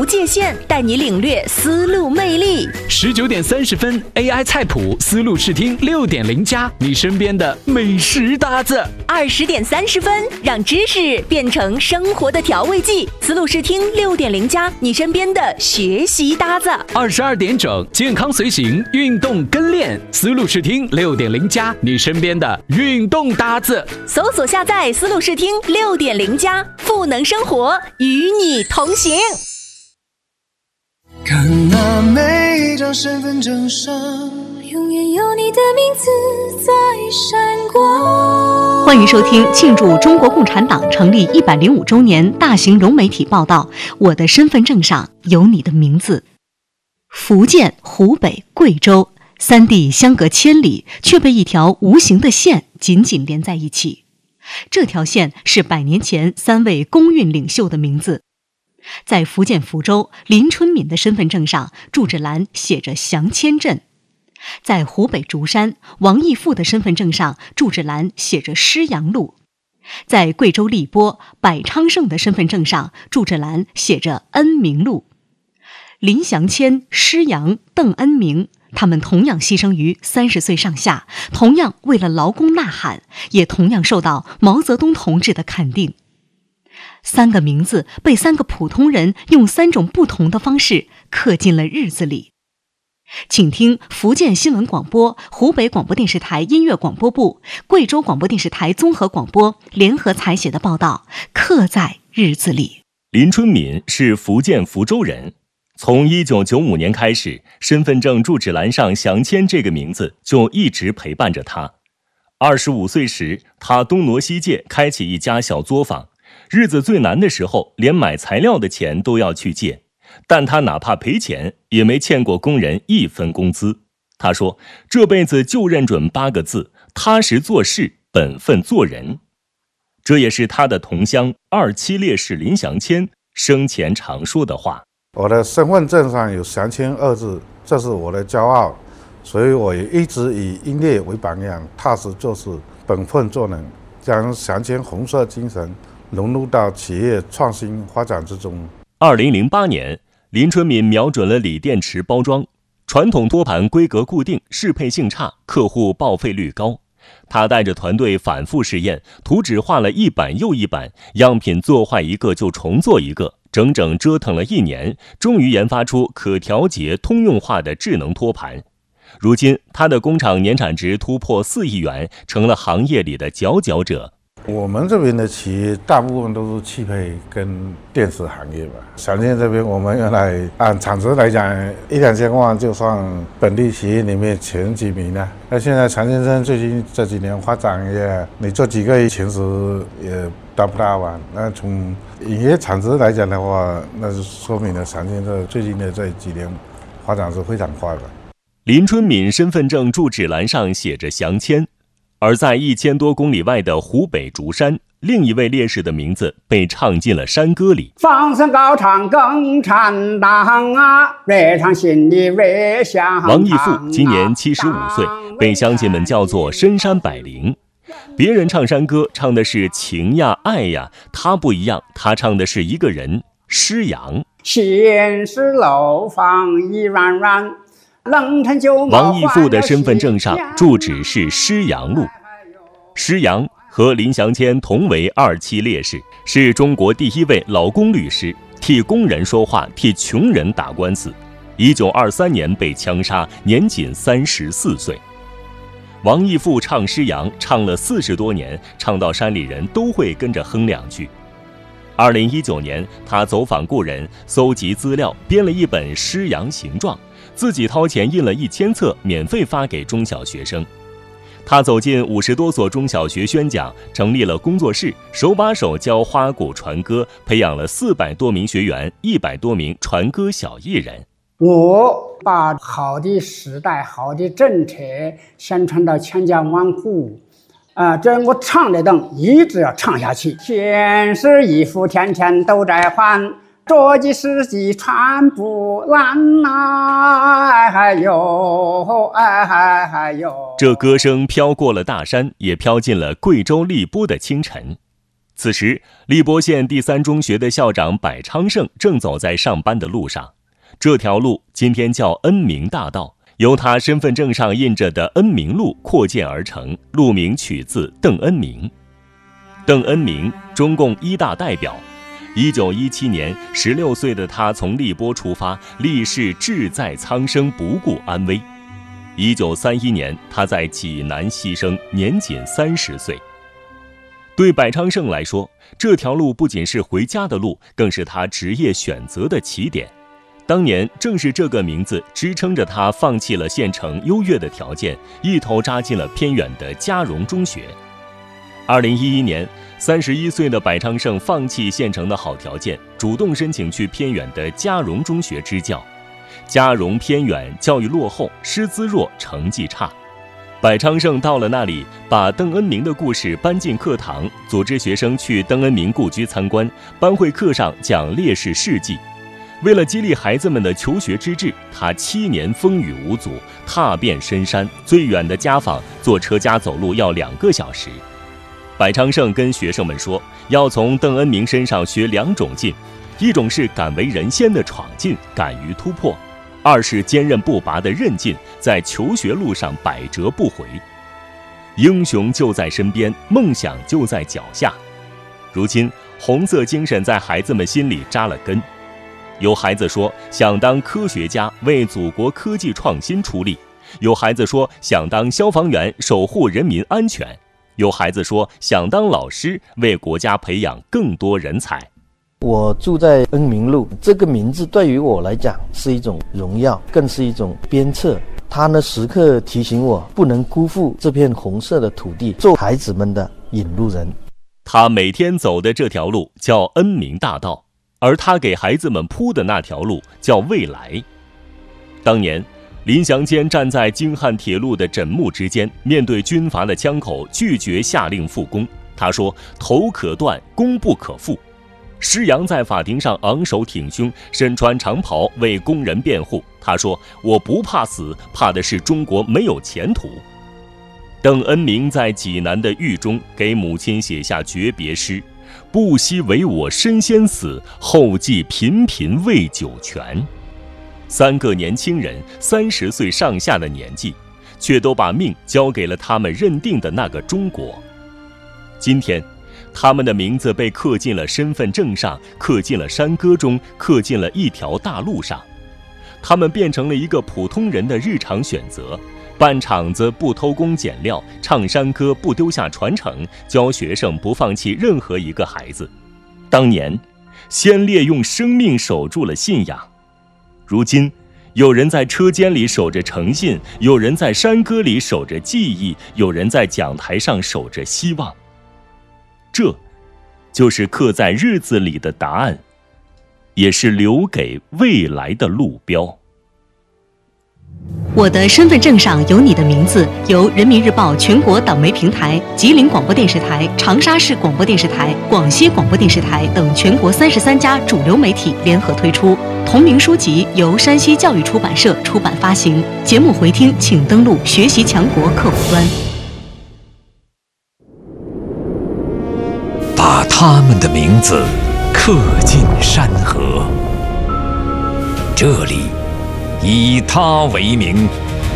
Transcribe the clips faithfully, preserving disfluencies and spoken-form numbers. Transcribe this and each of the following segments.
界限，带你领略丝路魅力。 十九点三十分 ，A I 菜谱丝路视听六点零加，你身边的美食搭子。 二十点三十分，让知识变成生活的调味剂。丝路视听六点零加，你身边的学习搭子。 二十二点整，健康随行，运动跟练。丝路视听六点零加，你身边的运动搭子。 搜索下载丝路视听六点零加，赋能生活，与你同行。 看那每一张身份证上， 永远有你的名字在闪光。 欢迎收听庆祝中国共产党成立一百零五周年大型融媒体报道《我的身份证上有你的名字》。福建、湖北、贵州三地相隔千里，却被一条无形的线紧紧连在一起。这条线是百年前三位工运领袖的名字。在福建福州，林春敏的身份证上住址栏写着祥谦镇；在湖北竹山，王义富的身份证上住址栏写着施阳路；在贵州荔波，柏昌盛的身份证上住址栏写着恩明路。林祥谦、施阳、邓恩明，他们同样牺牲于三十岁上下，同样为了劳工呐喊，也同样受到毛泽东同志的肯定。三个名字被三个普通人用三种不同的方式刻进了日子里。请听福建新闻广播、湖北广播电视台音乐广播部、贵州广播电视台综合广播联合采写的报道《刻在日子里》。 林春敏是福建福州人，从一九九五年开始，身份证住址栏上祥谦这个名字就一直陪伴着他。二十五岁时，他东挪西借，开起一家小作坊。日子最难的时候，连买材料的钱都要去借，但他哪怕赔钱，也没欠过工人一分工资。他说，这辈子就认准八个字：踏实做事，本分做人。这也是他的同乡二七烈士林祥谦生前常说的话。 我的身份证上有祥谦二字，这是我的骄傲，所以我也一直以英烈为榜样，踏实做事，本分做人，将祥谦红色精神融入到企业创新发展之中。 二零零八年，林春敏瞄准了锂电池包装，传统托盘规格固定，适配性差，客户报废率高。他带着团队反复试验，图纸画了一版又一版，样品做坏一个就重做一个，整整折腾了一年，终于研发出可调节通用化的智能托盘。如今，他的工厂年产值突破四亿元，成了行业里的佼佼者。 我们这边的企业大部分都是汽配跟电子行业吧。祥谦这边，我们原来按产值来讲，一两千万就算本地企业里面前几名了。那现在祥先生最近这几年发展也，你做几个亿前十也达不到啊。那从营业产值来讲的话，那就说明了祥先生最近的这几年发展是非常快的。 林春敏身份证住址栏上写着祥谦。而在一千多公里外的湖北竹山，另一位烈士的名字被唱进了山歌里。 放声高唱共产党啊，热唱心里热响。 王义富今年七十五岁，被乡亲们叫做深山百灵。别人唱山歌唱的是情呀爱呀，他不一样，他唱的是一个人，施阳。 现实楼房一软软， 王义富的身份证上住址是施阳路。施阳和林祥谦同为二七烈士，是中国第一位劳工律师，替工人说话，替穷人打官司。一九二三年被枪杀，年仅三十四岁。王义富唱施阳唱了四十多年，唱到山里人都会跟着哼两句。二零一九年，他走访故人，搜集资料，编了一本《施阳形状》，自己掏钱印了一千册，免费发给中小学生。他走进五十多所中小学宣讲，成立了工作室，手把手教花鼓传歌，培养了四百多名学员，一百多名传歌小艺人。 我把好的时代、好的政策宣传到千家万户。啊、呃，这我唱的灯一直要唱下去。天是衣服天天都在换，着几十几穿不烂呐、啊，还有哎还还有。 这歌声飘过了大山，也飘进了贵州荔波的清晨。 此时，荔波县第三中学的校长柏昌胜正走在上班的路上。这条路今天叫恩明大道，由他身份证上印着的恩明路扩建而成，路名取自邓恩铭。邓恩铭，中共一大代表。一九一七年，十六岁的他从荔波出发，立誓志在苍生，不顾安危。一九三一年，他在济南牺牲，年仅三十岁。对柏昌胜来说，这条路不仅是回家的路，更是他职业选择的起点。当年正是这个名字支撑着他放弃了县城优越的条件，一头扎进了偏远的嘉荣中学。二零一一年，三十一岁的柏昌胜放弃县城的好条件，主动申请去偏远的嘉荣中学支教。嘉荣偏远，教育落后，师资弱，成绩差。柏昌胜到了那里，把邓恩铭的故事搬进课堂，组织学生去邓恩铭故居参观，班会课上讲烈士事迹。为了激励孩子们的求学之志，他七年风雨无阻，踏遍深山，最远的家访坐车加走路要两个小时。柏昌胜跟学生们说，要从邓恩铭身上学两种劲，一种是敢为人先的闯劲，敢于突破；二是坚韧不拔的韧劲，在求学路上百折不回。英雄就在身边，梦想就在脚下。如今，红色精神在孩子们心里扎了根。有孩子说想当科学家，为祖国科技创新出力；有孩子说想当消防员，守护人民安全；有孩子说想当老师，为国家培养更多人才。 我住在恩明路，这个名字对于我来讲是一种荣耀，更是一种鞭策。它呢，时刻提醒我不能辜负这片红色的土地，做孩子们的引路人。 他每天走的这条路叫恩明大道，而他给孩子们铺的那条路叫未来。当年，林祥坚站在京汉铁路的枕木之间，面对军阀的枪口，拒绝下令复工。他说：“头可断，功不可复。”施洋在法庭上昂首挺胸，身穿长袍为工人辩护。他说：“我不怕死，怕的是中国没有前途。”邓恩铭在济南的狱中给母亲写下诀别诗：“不惜为我身先死，后继频频为九泉。”三个年轻人，三十岁上下的年纪，却都把命交给了他们认定的那个中国。今天，他们的名字被刻进了身份证上，刻进了山歌中，刻进了一条大路上。他们变成了一个普通人的日常选择：办厂子不偷工减料，唱山歌不丢下传承，教学生不放弃任何一个孩子。当年，先烈用生命守住了信仰。如今，有人在车间里守着诚信，有人在山歌里守着记忆，有人在讲台上守着希望。这，就是刻在日子里的答案，也是留给未来的路标。 我的身份证上有你的名字，由人民日报全国党媒平台、吉林广播电视台、长沙市广播电视台、广西广播电视台等全国三十三家主流媒体联合推出。同名书籍由山西教育出版社出版发行。节目回听请登录学习强国客户端。 把他们的名字刻进山河，这里以他为名。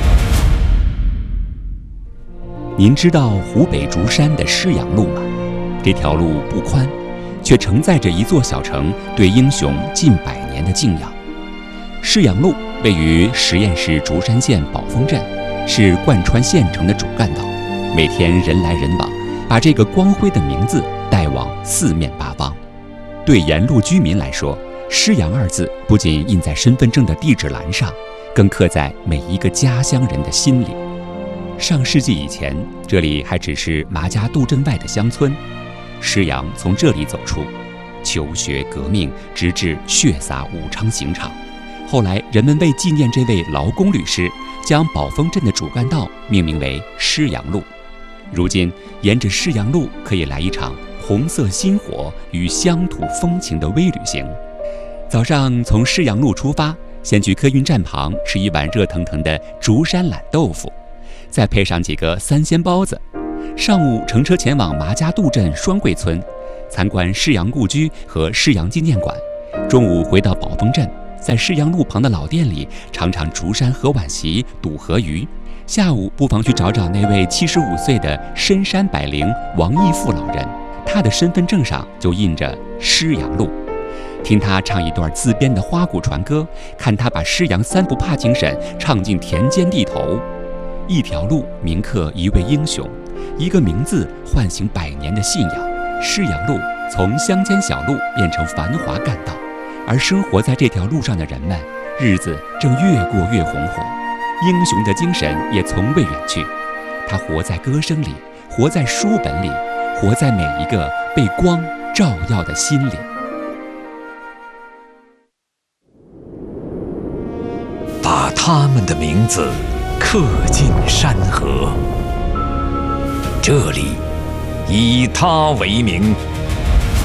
您知道湖北竹山的施阳路吗？这条路不宽，却承载着一座小城对英雄近百年的敬仰。施阳路位于十堰市竹山县宝丰镇，是贯穿县城的主干道，每天人来人往，把这个光辉的名字带往四面八方。对沿路居民来说，施阳二字不仅印在身份证的地址栏上，更刻在每一个家乡人的心里。上世纪以前，这里还只是麻家渡镇外的乡村，施阳从这里走出，求学革命，直至血洒武昌刑场。后来人们为纪念这位劳工律师，将宝丰镇的主干道命名为施阳路。如今沿着施阳路可以来一场红色心火与乡土风情的微旅行。早上从施阳路出发，先去客运站旁吃一碗热腾腾的竹山懒豆腐，再配上几个三鲜包子。上午乘车前往麻家渡镇双桂村， 参观施阳故居和施阳纪念馆。中午回到宝丰镇，在施阳路旁的老店里尝尝竹山河碗席、肚河鱼。下午不妨去找找那位七十五岁的深山百灵王义富老人，他的身份证上就印着施阳路。听他唱一段自编的花鼓传歌，看他把施阳三不怕精神唱进田间地头。一条路铭刻一位英雄，一个名字唤醒百年的信仰。施阳路从乡间小路变成繁华干道，而生活在这条路上的人们，日子正越过越红火。英雄的精神也从未远去，他活在歌声里，活在书本里，活在每一个被光照耀的心里。 把他们的名字刻进山河，这里以他为名，